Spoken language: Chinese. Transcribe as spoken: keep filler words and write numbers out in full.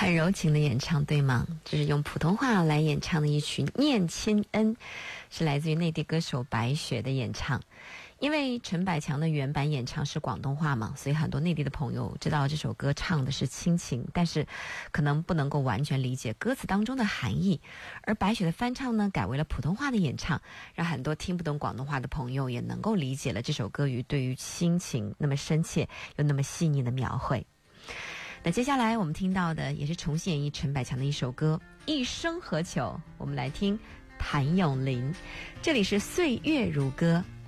很柔情的演唱，对吗？这是用普通话来演唱的一曲《念亲恩》，是来自于内地歌手白雪的演唱。因为陈百强的原版演唱是广东话嘛，所以很多内地的朋友知道这首歌唱的是亲情，但是可能不能够完全理解歌词当中的含义。而白雪的翻唱呢，改为了普通话的演唱，让很多听不懂广东话的朋友也能够理解了这首歌语对于亲情那么深切又那么细腻的描绘。那接下来我们听到的也是重新演绎陈百强的一首歌《一生何求》，我们来听谭咏麟，这里是岁月如歌。